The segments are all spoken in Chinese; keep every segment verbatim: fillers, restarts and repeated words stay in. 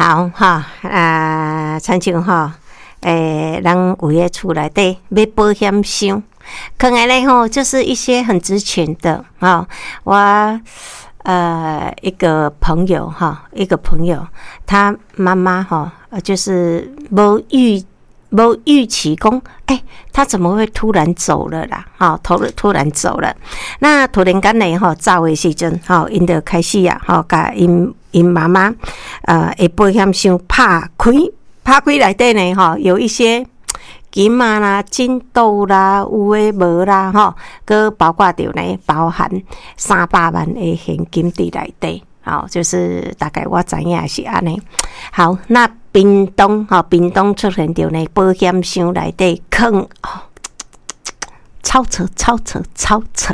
好哈啊，亲像吼，诶，人有诶厝内底买保险箱，可能咧吼，就是一些很值钱的哈。我呃一个朋友哈，一个朋友，他妈妈哈，就是无预无预期讲，哎，他怎么会突然走了啦？哈，突突然走了，那突然间呢，哈，走的时阵，哈，因就开始啊，哈，甲因。因妈妈，呃，诶，保险箱拍开，拍开内底呢，吼，有一些金啊啦、金豆啦、有诶无啦，吼，佮包括着呢，包含三百万诶现金伫内底，好，就是大概我知影是安尼。好，那屏东，吼，屏东出现着呢，保险箱内底坑，哦，超扯，超扯，超扯。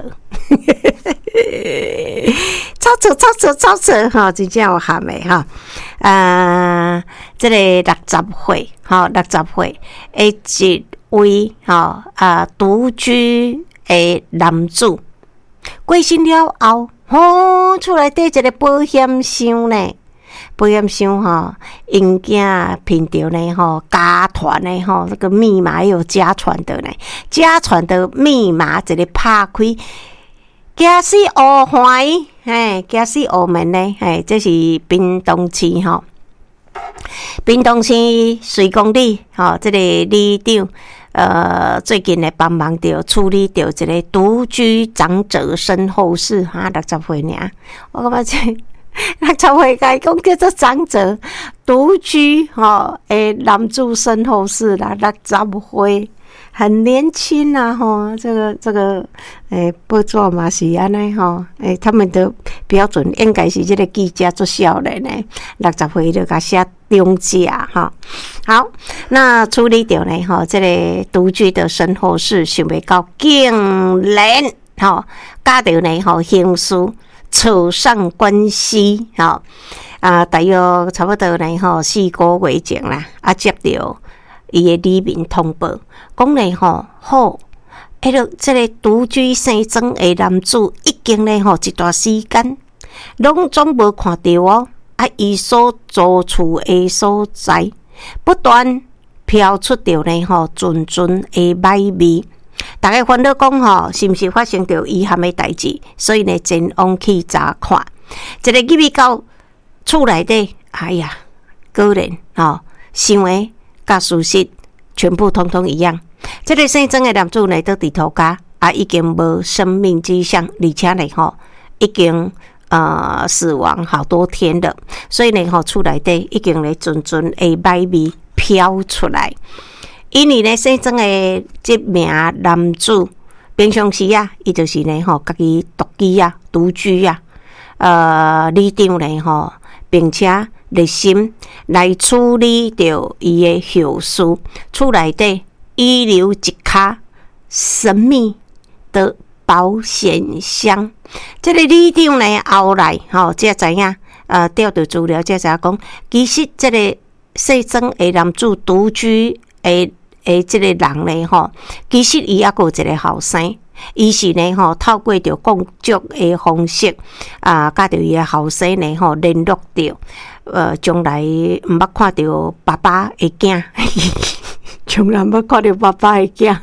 超扯超扯超扯哈，真正有含的哈。啊，这个六十岁哈，六十岁诶一位哈啊独居诶男子，过身了后，吼厝内底一个保险箱呢，保险箱哈，因囝凭着呢吼家传的吼这个密码有家传的呢，家传的密码一个拍开。惊死乌环，嘿，惊死乌门呢，嘿，这是屏东市吼，屏东市水公里吼，这个里长呃最近咧帮忙着处理着一个独居长者身后事哈，六十岁尔，我感觉这六十岁该讲叫做长者独居吼，诶，男子身后事啦，六十岁。很年轻啊，吼，这个这个，诶，报纸嘛是安尼吼，诶，他们的标准应该是这个记者做少年呢，六十岁就甲写中甲哈。好，那处理掉呢，吼，这个独居的身后事，想袂到竟然吼，加到呢吼刑事扯上关系，吼啊，大约差不多呢吼四个月前啦，啊接到。伊诶里面通报，讲咧吼好，迄个即个独居生装诶男子已经咧吼一段时间，拢总无看到哦。啊，伊所租厝诶所在，不断飘出着咧吼阵阵诶歹味。大家烦恼讲吼，是毋是发生着遗憾诶代志？所以呢，前往去查看，一个入去到厝内底，哎呀，果然吼，想诶。甲事实全部通通一样。这个姓曾的男子呢，都伫头家啊，已经无生命迹象，而且呢，吼，已经呃死亡好多天了。所以呢，吼，厝内底已经咧阵阵的歹味飘出来。因为呢，姓曾的这名男子，平常时啊，伊就是呢，吼，家己独居啊，独居啊，呃，里长呢，吼，并且。热心来处理掉伊的后事，厝内底遗留一卡神秘的保险箱。这个里长呢后来吼，才知影，呃，调到资料才知影讲，其实这个姓曾的男子独居的的这个人呢吼，其实伊也有一个后生。伊是呢吼，透过着工作的方式啊，甲着伊的后生呢吼联络着，呃，将来毋捌看着爸爸的囝，将来毋捌看着爸爸的囝，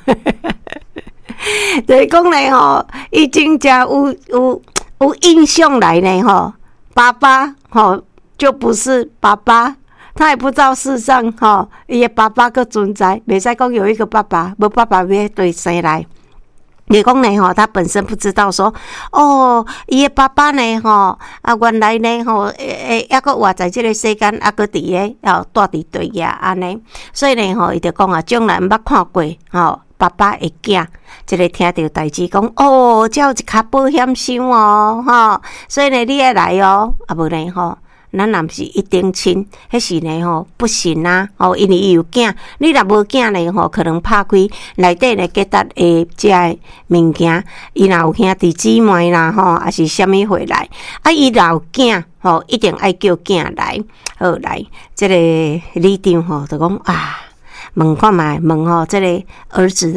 就是讲呢吼，伊真正有有有印象来呢吼，爸爸吼就不是爸爸。他也不知道世上吼，伊的爸爸个存在，袂使讲有一个爸爸，无爸爸要对生来。你讲呢吼，他本身不知道说，哦，伊的爸爸呢吼，啊原来呢吼，诶诶，抑个活在这个世间，抑个伫咧，哦，住伫对呀安尼，所以呢吼，伊就讲啊，将来毋捌看过吼，爸爸的囝，即个听到代志讲，哦，才有一卡保险箱哦，吼，所以呢，你爱来哦，啊无呢吼。咱若毋是一定亲，迄是呢吼不行啊！吼，因为伊有囝，你若无囝呢吼，可能拍开内底呢计搭诶遮诶物件，伊若有兄弟姊妹啦吼，还是虾米回来，啊，伊若有囝吼，一定爱叫囝来，好来，即个里长吼就讲啊，问看觅，问吼，即个儿子啊，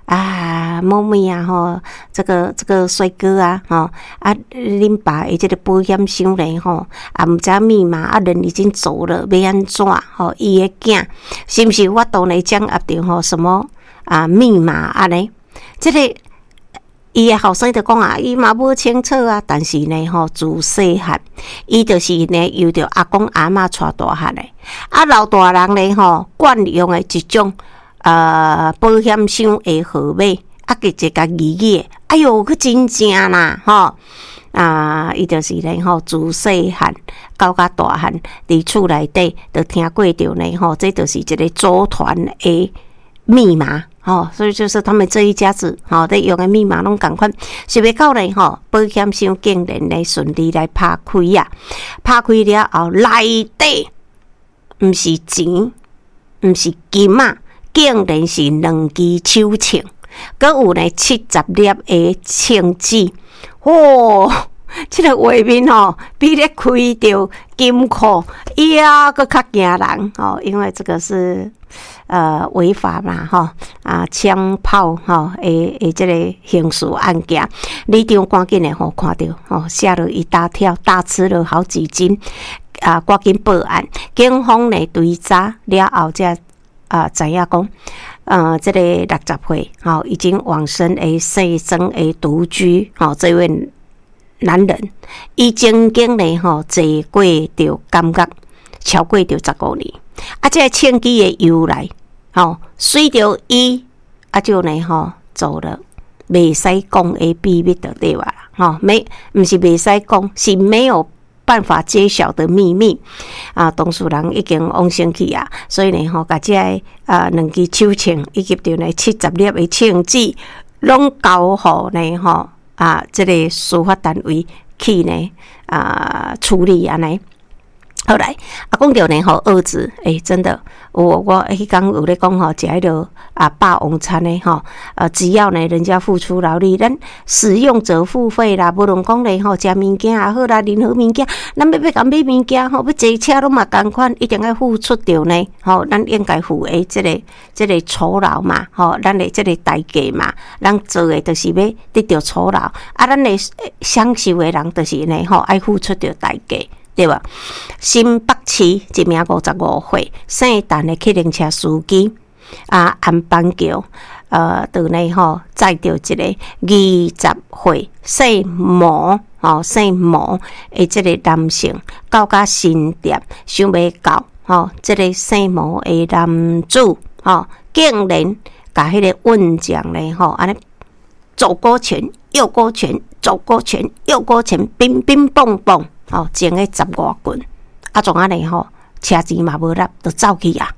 啊，某妹啊吼，这个这个帅哥啊吼，啊，恁爸的这个保险箱咧吼，啊，毋知密码，啊，人已经走了，要安怎吼？伊的囝是毋是我都来掌握着吼什么啊密码安尼？这个伊的后生就讲啊，伊嘛无清楚啊，但是呢吼，自细汉伊就是呢由着阿公阿嬷带大汉的，啊，老大人呢吼惯用的一种。呃，保险箱的号码，啊，佮一个字字，哎哟，佮真正啦，吼啊，伊就是咧吼，自细汉到甲大汉，伫厝内底就听过着呢，吼，这就是一个组团的密码，吼，所以就是他们这一家子，吼，在用的密码拢共款，是袂到咧，吼，保险箱竟然咧顺利来拍开啊，拍开了后，内底毋是钱，毋是金啊。竟然是两支手枪，阁有呢七十粒的枪支，哦，这个画面吼，比咧开着金库呀，阁较惊人哦，因为这个是呃违法嘛，吼啊枪炮吼诶诶，这个刑事案件，里长赶紧的吼看到吼吓了一大跳，大吃了好几斤啊，赶紧报案，警方呢追查了后才。啊，知影讲，呃，这个六十岁，吼、哦，已经往生的生生的独居，吼、哦，这位男人，伊曾经呢，吼、哦，坐过着监狱，超过着十五年，啊，这个枪支的由来，吼、哦，随着伊，啊，就呢，吼、哦，做了袂使讲的秘密就对啦，吼、哦，没，毋是袂使讲，是没有。办法揭晓的秘密啊！当事人已经往生去啊，所以呢，吼，甲这个啊两支手枪以及着呢七十粒的枪支，拢交互呢，吼啊，这个司法单位去呢啊处理安尼。后来啊，讲到呢，吼儿子，诶、欸，真的，我我迄刚有咧讲吼，食迄个啊霸王餐呢，吼，呃，只要呢人家付出劳力，咱使用者付费啦，无论讲咧吼，食物件也好啦，任何物件，咱要要甲买物件吼，要坐车拢嘛共款，一定要付出着呢，吼，咱应该付诶，即个即个酬劳嘛，吼，咱诶即个代价嘛，咱做诶就是要得到酬劳，啊，咱诶享受诶人就是呢，吼，爱付出着代价。对吧？新北市一名五十五岁姓陈的客运车司机啊，安邦桥呃，岛内吼载着一个二十岁姓毛吼姓毛的这个男性，到甲新店想要到吼，这个姓毛的男子吼，竟然甲迄个运将咧吼，安尼左勾拳、右勾拳、左勾拳、右勾拳，乒乒乓乓。哦，前个十外棍，啊，总安尼吼，车钱嘛无纳，就走去啊！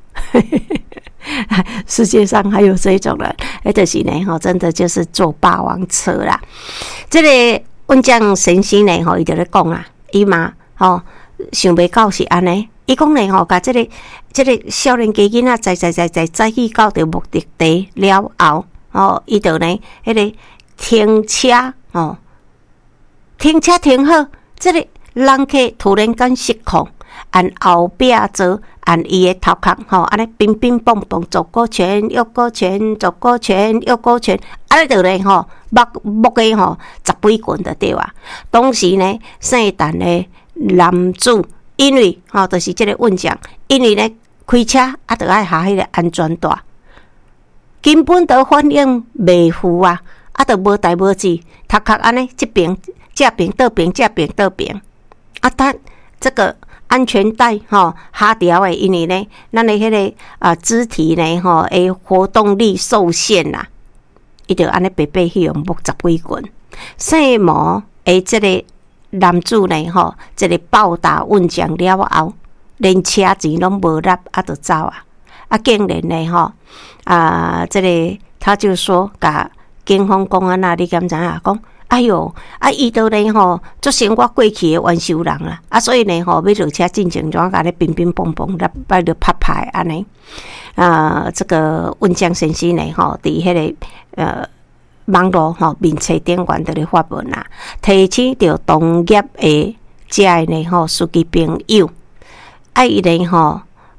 世界上还有这种人，那就是呢，吼，真的就是坐霸王车啦。这个运将先生呢，吼，伊就咧讲啊，伊嘛，吼，想袂到是安尼。伊讲呢，吼，甲这个这个少年家囡仔载载载载载去到着目的地了后，哦，伊就呢，迄个停车，哦，停车停好，这个。人客突然间失控，按后壁做，按伊的头壳，吼，安尼乒乒乓乓，左勾拳，右勾拳，左勾拳，右勾拳，安尼就咧吼，目目个吼十几棍就对啊。当时呢，姓陈的男子，因为吼，就是这个运将，因为咧开车啊，就爱下迄个安全带，根本都反应袂赴啊，啊，就无代无志，头壳安尼，这边这边倒边，这边倒边。啊，他这个安全带吼下掉诶，因为呢，咱的迄个啊肢体呢吼诶活动力受限啦，伊就安尼白白去用木十几棍。姓毛诶，这个男子呢吼，这个暴打运将了后，连车钱拢无纳，啊，就走啊！啊，竟然呢吼啊，这个他就说甲警方讲安那，你敢知影讲？哎哟，啊，伊都呢吼，足生我过去的冤仇人啦，啊，所以呢吼，要落车进前怎甲咧乒乒乓乓，来摆着拍牌安尼。啊，这个运将先生呢吼，伫迄个呃网络吼面册顶悬伫咧发文啦，提醒着同业的遮呢吼司机朋友，啊，伊呢吼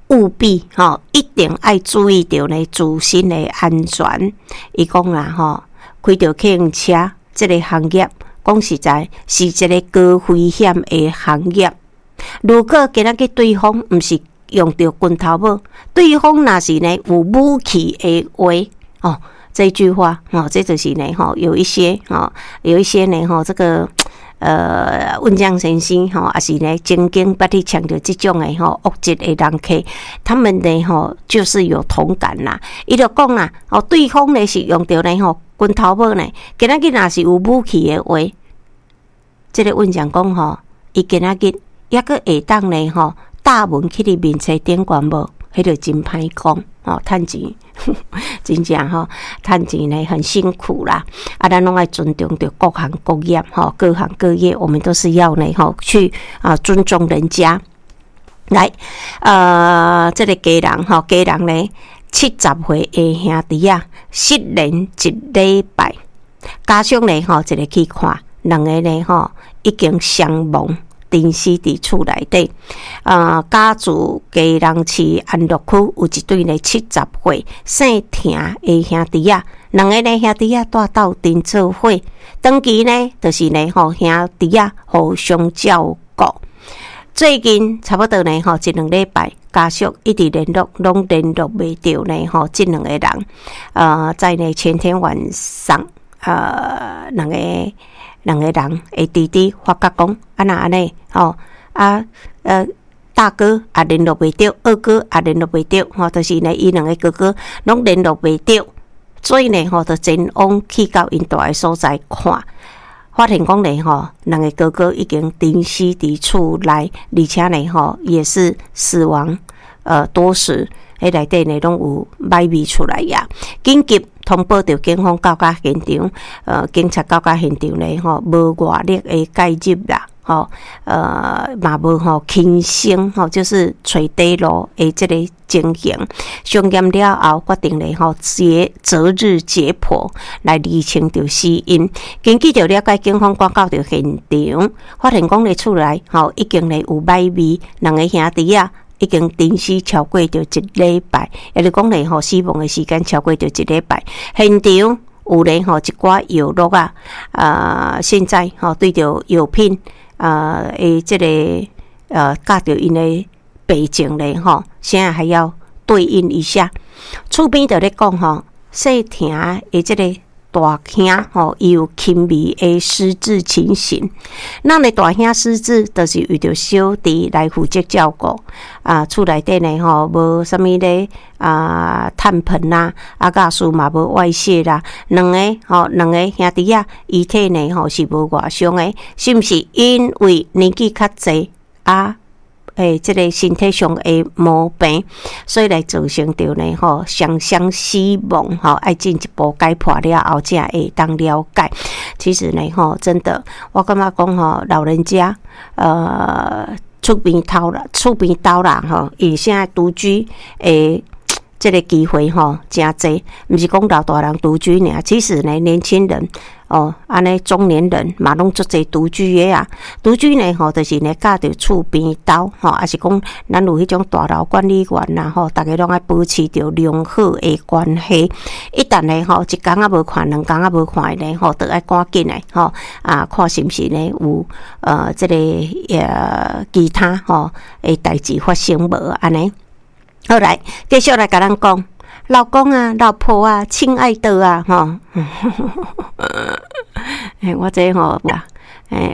务必吼，一定要注意到呢自身的安全。伊讲啦吼，开着客运车这个行业，讲实在是一个高危险的行业。如果今仔日对方毋是用着拳头无，对方若是呢有武器的话，哦，这句话哦，这就是呢吼，有一些哦，有一些呢吼，这个。呃，温江先生吼，也是呢，曾经捌去强调这种的吼恶质的人客，他们呢吼就是有同感啦。伊就讲啦，哦，对方呢是用着呢吼拳头无呢，今仔日若是有武器的话，这个温江讲吼，伊今仔日抑个会当呢吼大门去伫面册顶悬无，迄就真歹讲哦，趁钱。真正吼，趁钱呢很辛苦啦。啊，咱拢爱尊重着各行各业吼，各行各业，我们都是要呢吼去啊尊重人家。来，呃，这个家人吼，家人呢七十岁的兄弟啊，失联一礼拜，家属呢吼一个去看，两个呢吼已经伤亡。电视伫厝内底，啊，家住基隆市安乐区有一对呢七十岁姓田的兄弟啊，两个呢兄弟啊住到订做伙，长期呢就是呢吼兄弟啊互相照顾。最近差不多呢吼一两礼拜，家属一直联络，拢联络袂到呢吼，这两个人，呃，在呢前天晚上，呃，两个。两个人的弟弟发觉讲，啊那安尼吼啊呃大哥也联络袂到，二哥也联络袂到，吼，就是呢，伊两个哥哥拢联络袂到，所以呢，吼，就前往去到因住的所在看，发现讲呢，吼，两个哥哥已经停尸伫厝内，而且呢，吼，也是死亡，呃，多时。迄内底呢，拢有歹味出来呀！紧急通报着警方到达现场，呃，警察到达现场呢，吼，无外力的介入啦，吼，呃，嘛无吼轻生，吼，就是找底路的这个情形。上验了后，决定呢，吼，节择日解剖来厘清着死因。根据着了解，警方赶到着现场，发现讲咧厝内，吼，已经呢有歹味，两个兄弟啊。已经停尸超过着一礼拜，也就是讲咧吼，死亡的时间超过着一礼拜。现场有咧吼一寡药落啊，呃，现在吼对着药品呃诶，这个呃，甲着因的病情咧吼，现在还要对应一下。厝边就咧讲吼，细田诶，这个。大兄吼，伊有轻微的失智情形。咱的大兄失智，就是为着小弟来负责照顾。啊，厝内底呢吼，无啥物咧啊，炭盆啦，啊，家私嘛无外泄啦。两个吼，两个兄弟啊，遗体呢吼是无外伤的，是毋是因为年纪较济啊？诶，这个身体上的毛病，所以来造成着呢吼双双死亡吼，爱进一步解剖了后才会当了解。其实呢吼，真的，我感觉讲吼，老人家呃厝边头啦，厝边兜啦吼，伊现在独居诶。这个机会吼真济，毋是讲老大人独居尔，其实呢，年轻人哦，安尼中年人嘛拢足济独居的啊。独居呢吼，就是呢，架着厝边兜吼，还是讲咱有迄种大楼管理员啦吼，大家拢爱保持着良好的关系。一旦呢吼，一工仔无看，两工仔无看呢吼，都爱赶紧的吼啊，看是毋是呢有呃这个呃其他吼诶代志发生无安尼。好来，继续来甲咱讲，老公啊，老婆啊，亲爱的啊，吼，哎，我这吼